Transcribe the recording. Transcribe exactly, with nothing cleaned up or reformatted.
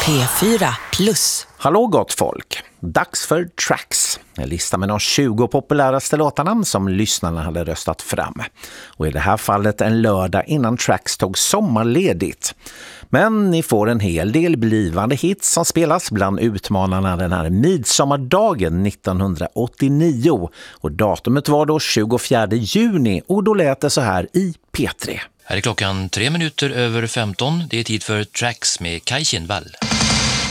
P fyra plus. Hallå gott folk, dags för Tracks. En lista med de tjugo populäraste låtarna som lyssnarna hade röstat fram. Och i det här fallet en lördag innan Tracks tog sommarledigt. Men ni får en hel del blivande hits som spelas bland utmanarna den här midsommardagen nittonhundraåttionio. Och datumet var då tjugofjärde juni och då lät det så här i P tre. Här är klockan tre minuter över femton. Det är tid för Tracks med Kaj Kindvall.